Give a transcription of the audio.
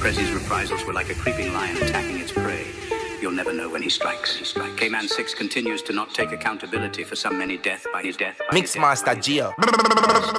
Presley's reprisals were like a creeping lion attacking its prey. You'll never know when he strikes. K-Man 6 continues to not take accountability for some many death by his death. Mixmaster Gio.